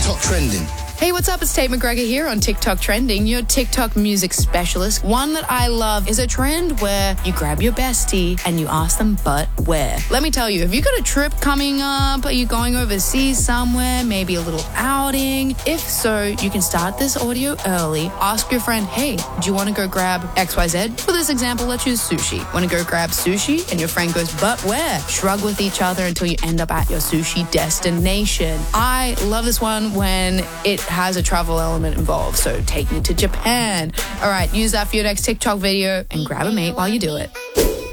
TikTok trending. Hey, what's up? It's Tate McGregor here on TikTok Trending, your TikTok music specialist. One that I love is a trend where you grab your bestie and you ask them, but where? Let me tell you, have you got a trip coming up? Are you going overseas somewhere? Maybe a little outing? If so, you can start this audio early. Ask your friend, hey, do you want to go grab XYZ? For this example, let's use sushi. Want to go grab sushi? And your friend goes, but where? Shrug with each other until you end up at your sushi destination. I love this one when it has a travel element involved. So take me to Japan. All right, use that for your next TikTok video and grab a mate while you do it.